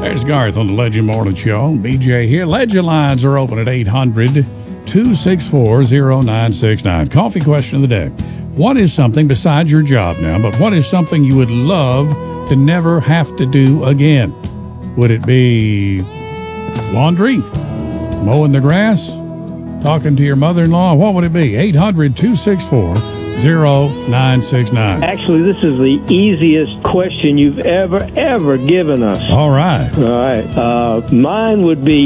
There's Garth on the Legend Morning Show. BJ here. Legend lines are open at 800-264-0969. Coffee question of the day. What is something besides your job now, but what is something you would love to never have to do again? Would it be laundry, mowing the grass, talking to your mother-in-law? What would it be? 800-264-0969. Actually, this is the easiest question you've ever given us. All right. All right. Mine would be